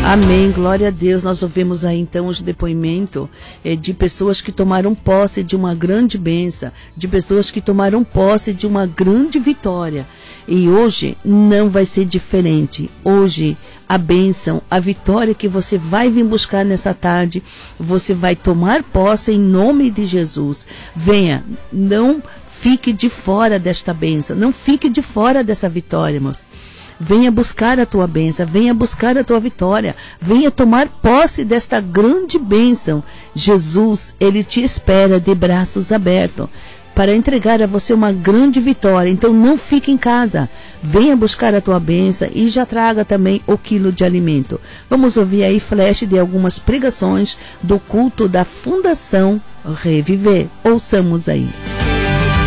Amém, glória a Deus. Nós ouvimos aí então o depoimento de pessoas que tomaram posse de uma grande bênção, de pessoas que tomaram posse de uma grande vitória. E hoje não vai ser diferente. Hoje a bênção, a vitória que você vai vir buscar nessa tarde, você vai tomar posse em nome de Jesus. Venha, não fique de fora desta bênção, não fique de fora dessa vitória, irmãos. Venha buscar a tua bênção, venha buscar a tua vitória, venha tomar posse desta grande bênção. Jesus, Ele te espera de braços abertos para entregar a você uma grande vitória. Então não fique em casa, venha buscar a tua bênção e já traga também o quilo de alimento. Vamos ouvir aí flash de algumas pregações do culto da Fundação Reviver. Ouçamos aí.